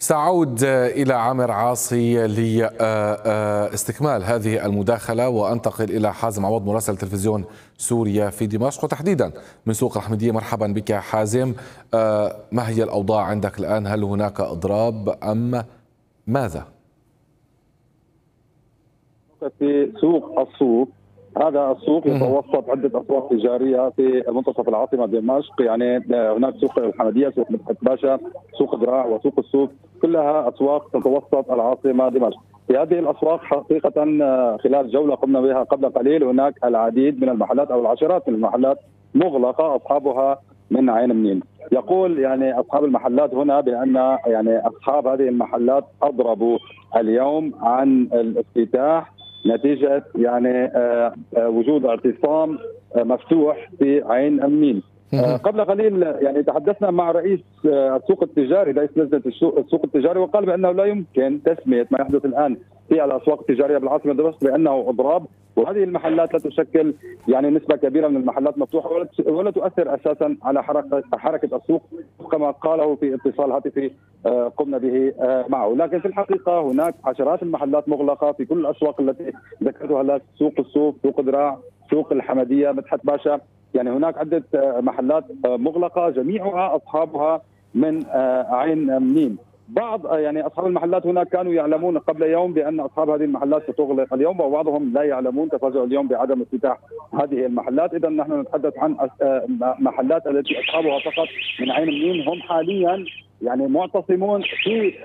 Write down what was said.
سأعود إلى عامر عاصي لاستكمال هذه المداخلة وأنتقل إلى حازم عوض مراسل تلفزيون سوريا في دمشق وتحديدا من سوق الحميدية. مرحبا بك حازم. ما هي الأوضاع عندك الآن؟ هل هناك إضراب أم ماذا؟ في سوق الصوف، هذا السوق يتوسط عدة أسواق تجارية في منتصف العاصمة دمشق. يعني هناك سوق الحمدية، سوق مدحت باشا، سوق دراع وسوق الصوف، كلها أسواق تتوسط العاصمة دمشق. في هذه الأسواق حقيقة خلال جولة قمنا بها قبل قليل هناك العديد من المحلات أو العشرات من المحلات مغلقة أصحابها من عين منين. يقول يعني أصحاب المحلات هنا بأن يعني أصحاب هذه المحلات أضربوا اليوم عن الافتتاح نتيجة يعني وجود اعتصام مفتوح في عين النيل. قبل قليل يعني تحدثنا مع رئيس السوق التجاري، رئيس لجنة السوق التجاري، وقال بأنه لا يمكن تسمية ما يحدث الآن في الأسواق التجارية بالعاصمة دمشق بأنه إضراب، وهذه المحلات لا تشكل يعني نسبة كبيرة من المحلات مفتوحة ولا تؤثر أساسا على حركة السوق كما قاله في اتصال هاتفي قمنا به معه. لكن في الحقيقة هناك عشرات المحلات مغلقة في كل الأسواق التي ذكرتها لك، سوق الصوف، سوق دراع، سوق الحمدية، مدحت باشا. يعني هناك عدة محلات مغلقة جميعها أصحابها من عين منين. بعض يعني أصحاب المحلات هناك كانوا يعلمون قبل يوم بأن أصحاب هذه المحلات ستغلق اليوم، وبعضهم لا يعلمون، تفاجئوا اليوم بعدم افتتاح هذه المحلات. إذا نحن نتحدث عن محلات التي أصحابها فقط من عين منين هم حاليا يعني معتصمون في